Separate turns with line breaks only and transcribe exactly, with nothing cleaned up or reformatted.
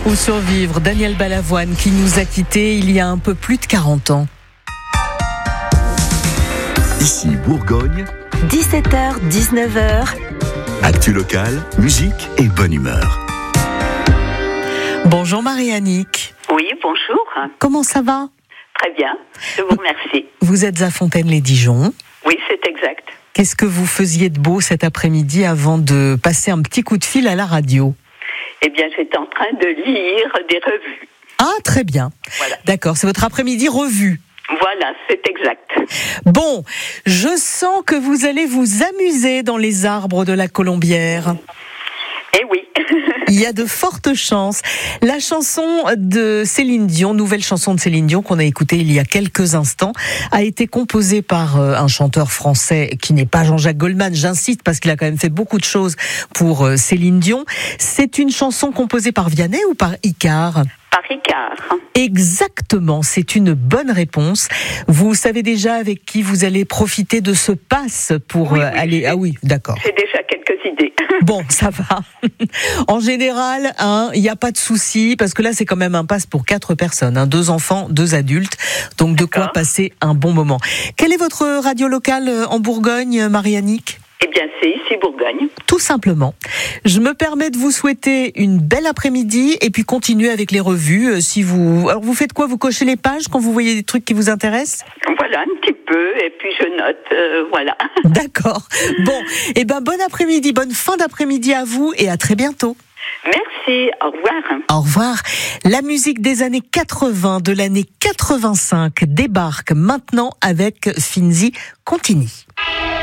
ou survivre, Daniel Balavoine qui nous a quittés il y a un peu plus de quarante ans.
Ici Bourgogne,
dix-sept heures dix-neuf heures.
Actu locale, musique et bonne humeur.
Bonjour Marie-Annick.
Oui, bonjour.
Comment ça va?
Très bien, je vous remercie.
Vous êtes à Fontaine-les-Dijon.
Oui, c'est exact.
Qu'est-ce que vous faisiez de beau cet après-midi avant de passer un petit coup de fil à la radio?
Eh bien, j'étais en train de lire des revues.
Ah, très bien.
Voilà.
D'accord, c'est votre après-midi revue.
Voilà, c'est exact.
Bon, je sens que vous allez vous amuser dans les arbres de la Colombière.
Eh oui.
Il y a de fortes chances. La chanson de Céline Dion, nouvelle chanson de Céline Dion qu'on a écoutée il y a quelques instants, a été composée par un chanteur français qui n'est pas Jean-Jacques Goldman, j'insiste parce qu'il a quand même fait beaucoup de choses pour Céline Dion. C'est une chanson composée par Vianney ou par Icare ?
Par Icare.
Exactement, c'est une bonne réponse. Vous savez déjà avec qui vous allez profiter de ce pass pour
oui, oui,
aller... Ah oui, d'accord.
J'ai déjà quelques idées.
Bon, ça va. En général, hein, il n'y a pas de souci, parce que là, c'est quand même un pass pour quatre personnes, hein, deux enfants, deux adultes, donc de quoi passer un bon moment. Quelle est votre radio locale en Bourgogne, Marie-Annick ?
Eh bien, c'est ici Bourgogne.
Tout simplement. Je me permets de vous souhaiter une belle après-midi et puis continuer avec les revues. Si vous, alors vous faites quoi ? Vous cochez les pages quand vous voyez des trucs qui vous intéressent ?
Voilà, un petit peu, et puis je note, euh, voilà.
D'accord. Bon, et ben bon après-midi, bonne fin d'après-midi à vous et à très bientôt.
Merci, au revoir.
Au revoir. La musique des années quatre-vingts, de l'année quatre-vingt-cinq, débarque maintenant avec Finzi Contini.